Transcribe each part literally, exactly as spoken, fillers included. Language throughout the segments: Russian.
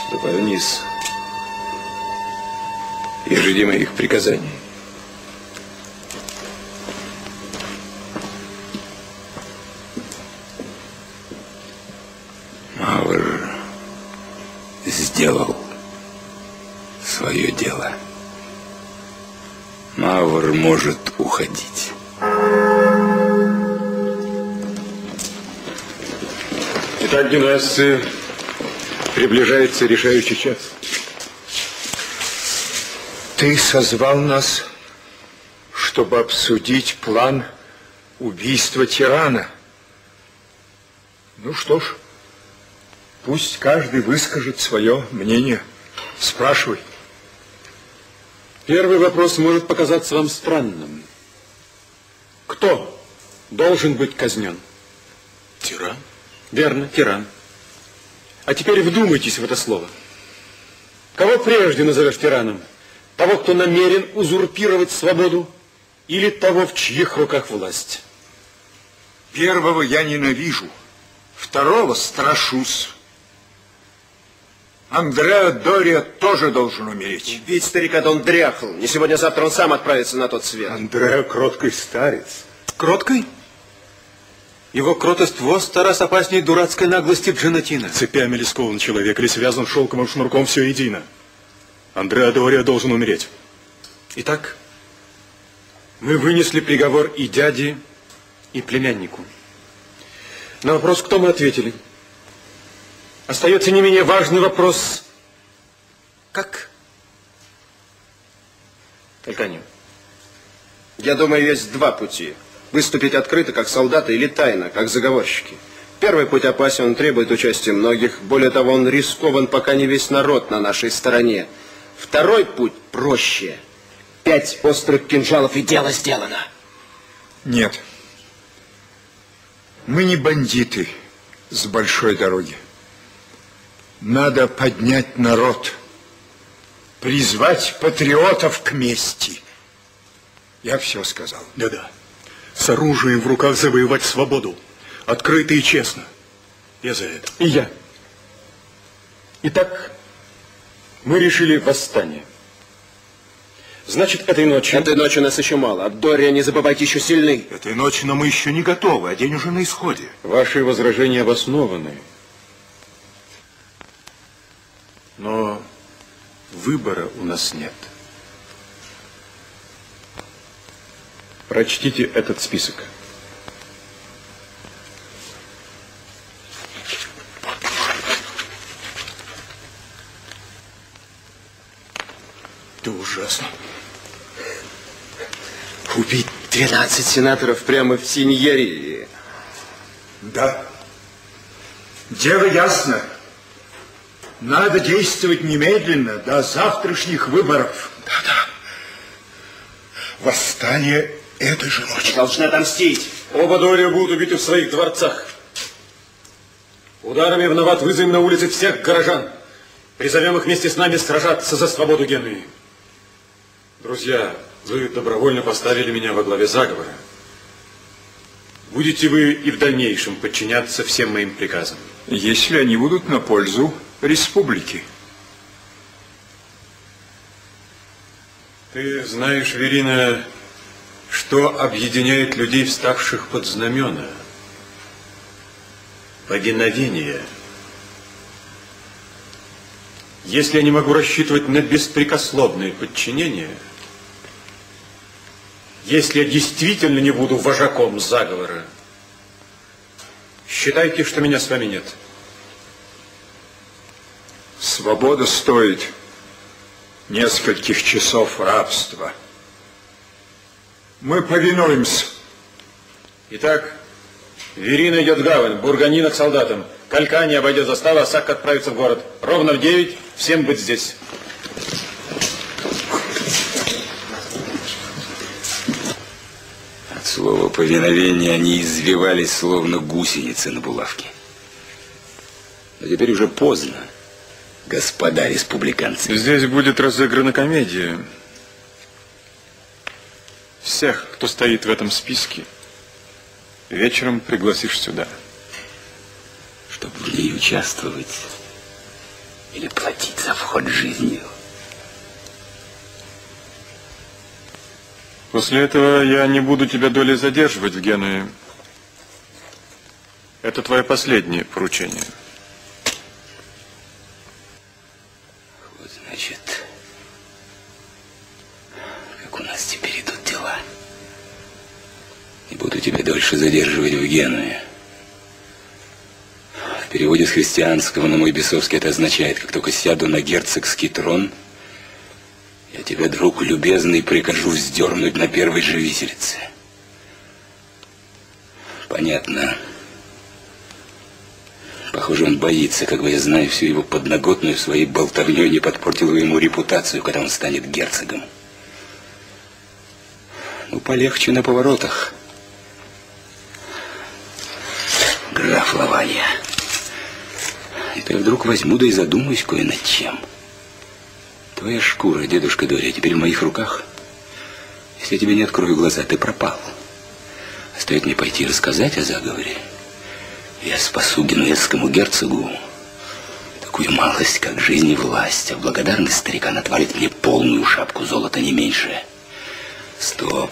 Ступай вниз и жди моих приказаний. Мавр сделал свое дело. Мавр может уходить. Итак, генуэзцы, приближается решающий час. Ты созвал нас, чтобы обсудить план убийства тирана. Ну что ж, пусть каждый выскажет свое мнение. Спрашивай. Первый вопрос может показаться вам странным. Кто должен быть казнен? Тиран? Верно, тиран. А теперь вдумайтесь в это слово. Кого прежде назовешь тираном? Того, кто намерен узурпировать свободу, или того, в чьих руках власть? Первого я ненавижу, второго страшусь. Андреа Дория тоже должен умереть. Убить старика Дон дряхл. Не сегодня-завтра он сам отправится на тот свет. Андреа кроткий старец. Кроткий? Его кротость в сто раз опаснее дурацкой наглости Джанатина. Цепями ли скован человек, или связан шелковым шнурком, все едино. Андреа Дория должен умереть. Итак, мы вынесли приговор и дяде, и племяннику. На вопрос, кто, мы ответили. Остается не менее важный вопрос. Как? Толканин. Я думаю, есть два пути. Выступить открыто, как солдаты, или тайно, как заговорщики. Первый путь опасен, он требует участия многих. Более того, он рискован, пока не весь народ на нашей стороне. Второй путь проще. Пять острых кинжалов, и дело сделано. Нет. Мы не бандиты с большой дороги. Надо поднять народ, призвать патриотов к мести. Я все сказал. Да-да. С оружием в руках завоевать свободу. Открыто и честно. Я за это. И я. Итак, мы решили восстание. Значит, этой ночью... Этой ночью нас еще мало. От Дория, не забывайте, еще сильны. Этой ночью, но мы еще не готовы, а день уже на исходе. Ваши возражения обоснованы. Но выбора у нас нет. Прочтите этот список. Это ужасно. Убить двенадцать сенаторов прямо в Синьерии. Да. Дело ясно. Надо действовать немедленно, до завтрашних выборов. Да-да. Восстание этой же ночи. Должны отомстить. Оба Дория будут убиты в своих дворцах. Ударами в набат вызовем на улице всех горожан. Призовем их вместе с нами сражаться за свободу Генуи. Друзья, вы добровольно поставили меня во главе заговора. Будете вы и в дальнейшем подчиняться всем моим приказам? Если они будут на пользу республики. Ты знаешь, Верина, что объединяет людей, вставших под знамена? Повиновение. Если я не могу рассчитывать на беспрекословное подчинение, если я действительно не буду вожаком заговора, считайте, что меня с вами нет. Свобода стоит нескольких часов рабства. Мы повинуемся. Итак, Верина идет в гавань, Бурганина к солдатам. Калькани обойдет заставу, а Сак отправится в город. Ровно в девять всем быть здесь. От слова повиновения они извивались, словно гусеницы на булавке. Но теперь уже поздно, господа республиканцы. Здесь будет разыграна комедия. Всех, кто стоит в этом списке, вечером пригласишь сюда. Чтобы в ней участвовать, или платить за вход жизнью. После этого я не буду тебя долей задерживать в Генуе. Это твое последнее поручение. Вот значит, как у нас теперь идут дела. Не буду тебя дольше задерживать в Генуе. В переводе с христианского на мой бесовский это означает, как только сяду на герцогский трон, я тебя, друг любезный, прикажу вздернуть на первой же виселице. Понятно. Похоже, он боится, как бы я знаю всю его подноготную своей болтовней, не подпортил ему репутацию, когда он станет герцогом. Ну, полегче на поворотах. Граф Лавалья. Это я вдруг возьму, да и задумаюсь кое над чем. Твоя шкура, дедушка Дория, теперь в моих руках. Если я тебе не открою глаза, ты пропал. Стоит мне пойти рассказать о заговоре. Я спасу генуэзскому герцогу такую малость, как жизнь и власть. А в благодарность старикан отвалит мне полную шапку золота, не меньше. Стоп.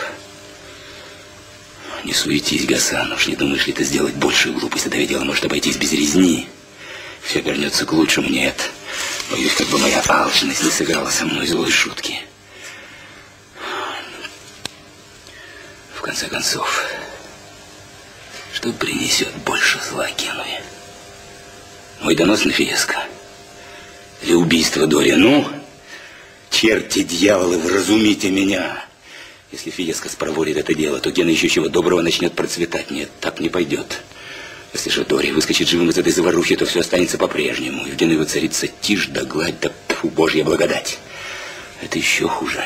Не суетись, Гасан, уж не думаешь ли ты сделать большую глупость, это дело может обойтись без резни. Все вернется к лучшему. Нет. Боюсь, как бы моя алчность не сыграла со мной злой шутки. В конце концов, что принесет больше зла Генуе? Мой донос на Фиеско? Или убийство Дория? Ну, черти дьяволы, вразумите меня. Если Фиеско спроворит это дело, то Гена еще чего доброго начнет процветать. Нет, так не пойдет. Если же Дорий выскочит живым из этой заварухи, то все останется по-прежнему. И в Генуе воцарится тишь да гладь, да фу, Божья благодать. Это еще хуже.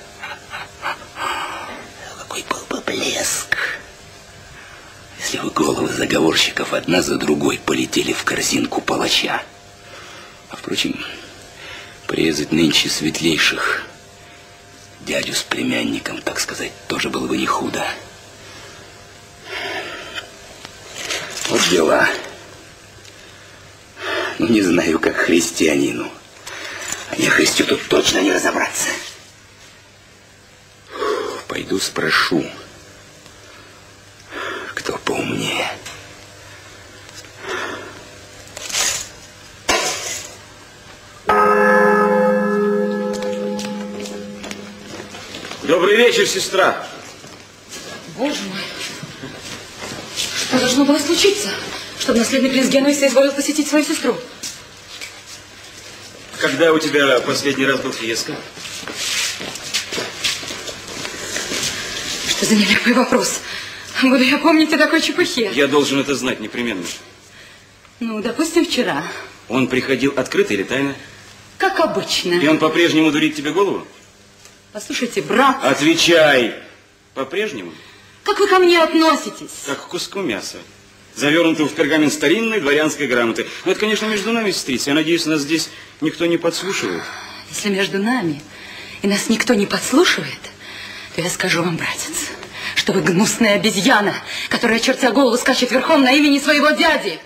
Какой был бы блеск, если бы головы заговорщиков одна за другой полетели в корзинку палача. А впрочем, порезать нынче светлейших дядю с племянником, так сказать, тоже было бы не худо. Вот дела. Ну, не знаю, как христианину. А я христю тут точно не разобраться. Пойду спрошу, кто поумнее. Добрый вечер, сестра. Боже мой. Что должно было случиться, чтобы наследный принц Генуи соизволил посетить свою сестру? Когда у тебя последний раз был Фиеско? Что за нелепый вопрос? Буду я помнить о такой чепухе. Я должен это знать непременно. Ну, допустим, вчера. Он приходил открыто или тайно? Как обычно. И он по-прежнему дурит тебе голову? Послушайте, брат. Отвечай. По-прежнему? Как вы ко мне относитесь? Как к куску мяса, завернутого в пергамент старинной дворянской грамоты. Ну, это, конечно, между нами, сестрица. Я надеюсь, нас здесь никто не подслушивает. Если между нами и нас никто не подслушивает, то я скажу вам, братец, что вы гнусная обезьяна, которая, чертя голову, скачет верхом на имени своего дяди.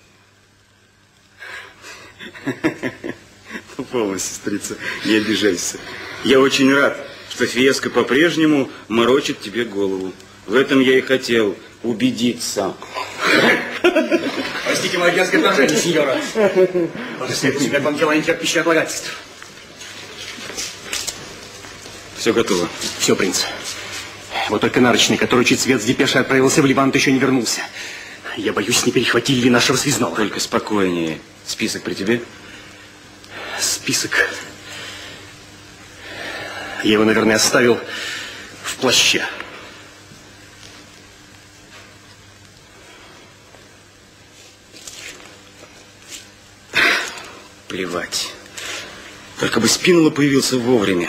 Полно, сестрица, не обижайся. Я очень рад, что Фиеско по-прежнему морочит тебе голову. В этом я и хотел убедиться. Простите мое дерзкое положение, сеньора. После себя к вам дела никак пищи отлагательств. Все готово. Все, принц. Вот только нарочный, который чуть свет с депешей отправился в Ливант, еще не вернулся. Я боюсь, не перехватили ли нашего связного. Только спокойнее. Список при тебе? Список. Я его, наверное, оставил в плаще. Плевать. Только бы Спинола появился вовремя.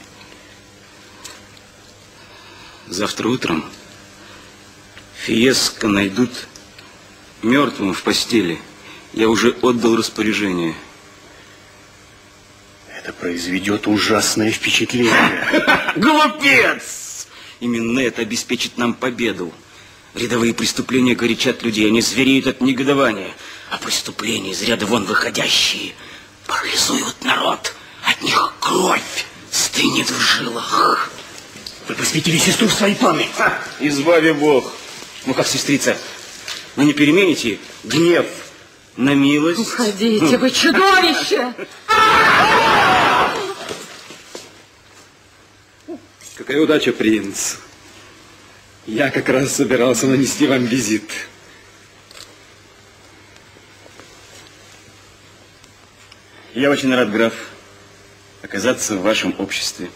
Завтра утром Фиеско найдут мертвым в постели. Я уже отдал распоряжение. Это произведет ужасное впечатление. Глупец! Именно это обеспечит нам победу. Рядовые преступления горячат людей, они звереют от негодования. А преступления из ряда вон выходящие парализуют народ. От них кровь стынет в жилах. Вы посвятили сестру в свои планы. Ха, избави Бог. Ну как, сестрица, вы не перемените гнев на милость? Уходите, вы чудовище! Какая удача, принц. Я как раз собирался нанести вам визит. Я очень рад, граф, оказаться в вашем обществе.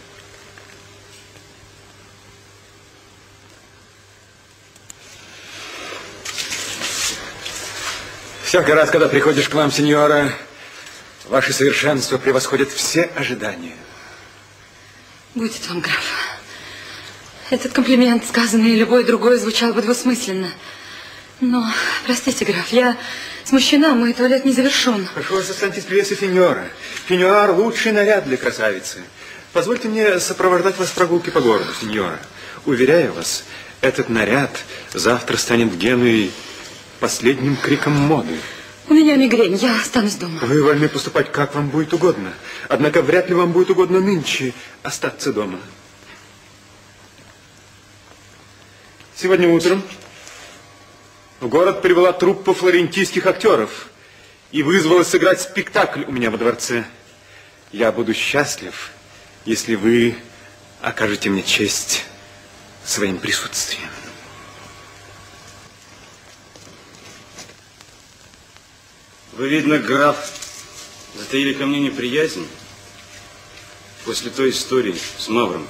Всякий раз, когда приходишь к вам, сеньора, ваше совершенство превосходит все ожидания. Будет вам, граф. Этот комплимент, сказанный любой другой, звучал бы двусмысленно. Но, простите, граф, я смущена, мой туалет не завершен. Прошу вас, останьтесь пресса, сеньора. Пеньюар – лучший наряд для красавицы. Позвольте мне сопровождать вас в прогулке по городу, сеньора. Уверяю вас, этот наряд завтра станет в Генуе последним криком моды. У меня мигрень, я останусь дома. Вы вольны поступать, как вам будет угодно. Однако вряд ли вам будет угодно нынче остаться дома. Сегодня утром в город прибыла труппа флорентийских актеров и вызвалась сыграть спектакль у меня во дворце. Я буду счастлив, если вы окажете мне честь своим присутствием. Вы, видно, граф, затаили ко мне неприязнь после той истории с Мавром.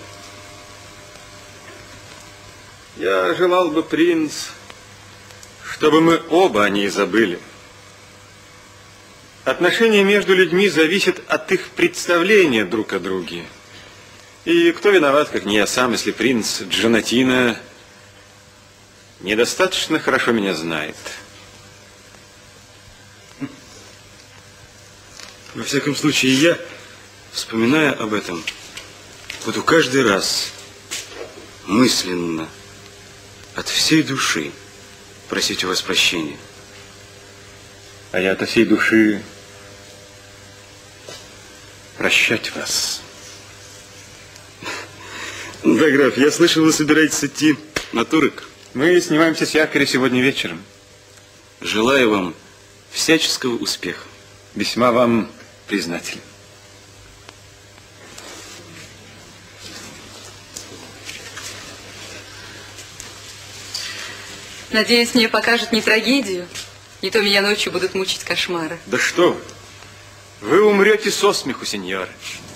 Я желал бы, принц, чтобы мы оба о ней забыли. Отношения между людьми зависят от их представления друг о друге. И кто виноват, как не я сам, если принц Джонатино недостаточно хорошо меня знает. Во всяком случае, я, вспоминая об этом, буду каждый раз мысленно, от всей души просить у вас прощения. А я от всей души прощать вас. Да, граф, я слышал, вы собираетесь идти на Турок. Мы снимаемся с якоря сегодня вечером. Желаю вам всяческого успеха. Весьма вам признателен. Надеюсь, мне покажут не трагедию, не то меня ночью будут мучить кошмары. Да что вы, вы умрете со смеху, сеньора.